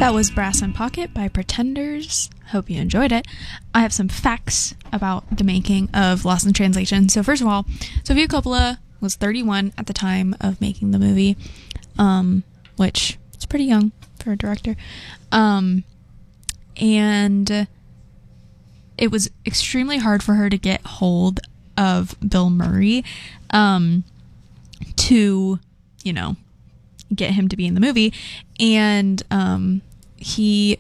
That was Brass and Pocket by Pretenders. Hope you enjoyed it. I have some facts about the making of Lost in Translation. So first of all, Sofia Coppola was 31 at the time of making the movie, which is pretty young for a director. And it was extremely hard for her to get hold of Bill Murray to, get him to be in the movie. And she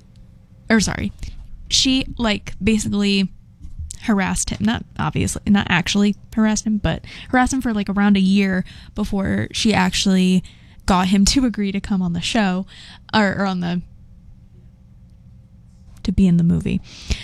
basically harassed him, not actually harassed him, but harassed him for like around a year before she actually got him to agree to come on the show to be in the movie.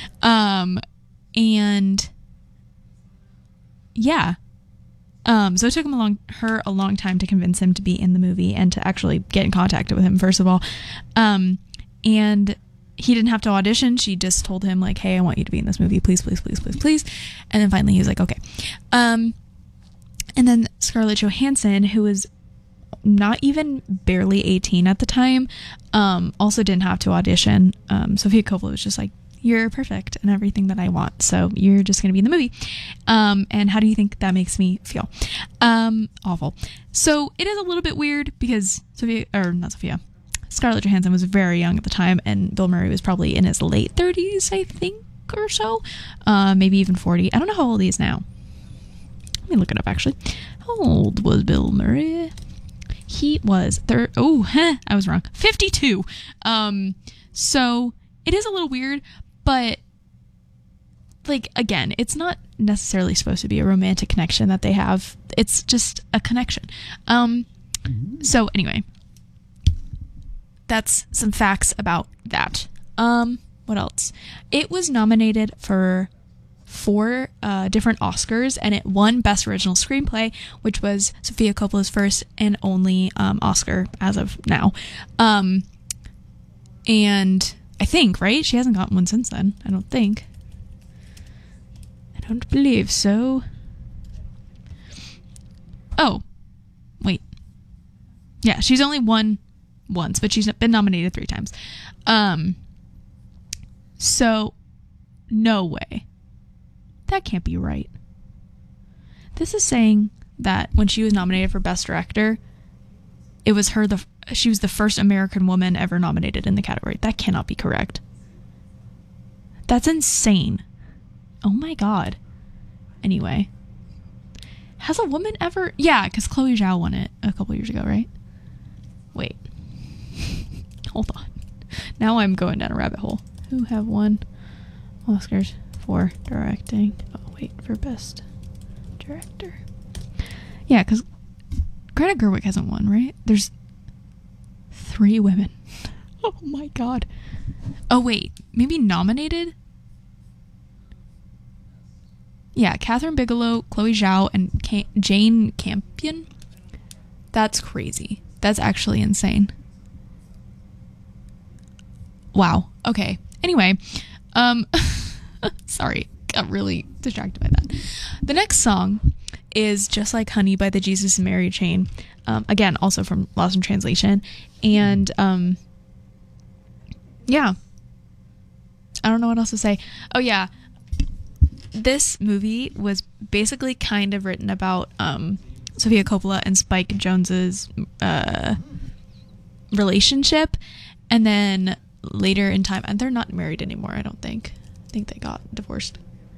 So it took her a long time to convince him to be in the movie and to actually get in contact with him, first of all. And he didn't have to audition. She just told him, like, hey, I want you to be in this movie. Please, please, please, please, please. And then finally he was like, okay. And then Scarlett Johansson, who was not even barely 18 at the time, also didn't have to audition. Sofia Coppola was just like, you're perfect and everything that I want, so you're just going to be in the movie. And how do you think that makes me feel? Awful. So it is a little bit weird because Scarlett Johansson was very young at the time, and Bill Murray was probably in his late 30s, I think, or so. Maybe even 40. I don't know how old he is now. Let me look it up, actually. How old was Bill Murray? He was I was wrong. 52. So it is a little weird, but like, again, it's not necessarily supposed to be a romantic connection that they have. It's just a connection. So anyway, that's some facts about that. What else? It was nominated for 4 different Oscars, and it won Best Original Screenplay, which was Sofia Coppola's first and only Oscar as of now. And I think, right? She hasn't gotten one since then. I don't think. I don't believe so. Oh, wait. Yeah, she's only won once, but she's been nominated 3 times. So, no way. That can't be right. This is saying that when she was nominated for Best Director, it was she was the first American woman ever nominated in the category. That cannot be correct. That's insane. Oh my god. Anyway. Has a woman ever... Yeah, because Chloe Zhao won it a couple years ago, right? Wait. Hold on. Now I'm going down a rabbit hole. Who have won Oscars for directing? Oh, wait. For Best Director. Yeah, because Greta Gerwig hasn't won, right? There's 3 women. Oh my god. Oh wait, maybe nominated? Yeah, Catherine Bigelow, Chloe Zhao, and Jane Campion. That's crazy. That's actually insane. Wow. Okay. Anyway, sorry, got really distracted by that. The next song is Just Like Honey by the Jesus and Mary Chain. Again, also from Lost in Translation. And, yeah. I don't know what else to say. Oh, yeah. This movie was basically kind of written about Sofia Coppola and Spike Jonze's relationship. And then later in time, and they're not married anymore, I don't think. I think they got divorced.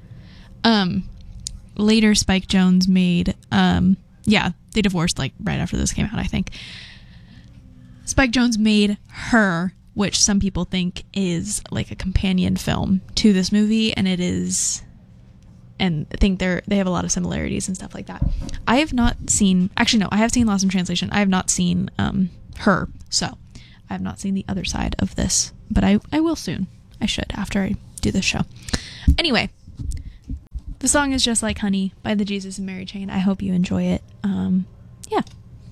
Later, Spike Jonze made, they divorced like right after this came out, I think. Spike Jonze made Her, which some people think is like a companion film to this movie, and it is, and I think they have a lot of similarities and stuff like that. I have not seen, actually no, I have seen Lost in Translation. I have not seen Her, so I have not seen the other side of this, but I will soon. I should, after I do this show. Anyway, the song is Just Like Honey by the Jesus and Mary Chain. I hope you enjoy it. Yeah.